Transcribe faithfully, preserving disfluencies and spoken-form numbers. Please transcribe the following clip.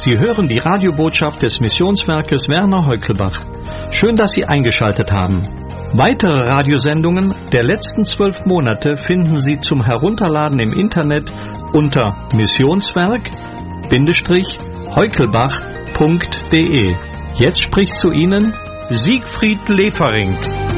Sie hören die Radiobotschaft des Missionswerkes Werner Heukelbach. Schön, dass Sie eingeschaltet haben. Weitere Radiosendungen der letzten zwölf Monate finden Sie zum Herunterladen im Internet unter missionswerk-heukelbach punkt de. Jetzt spricht zu Ihnen Siegfried Lefering.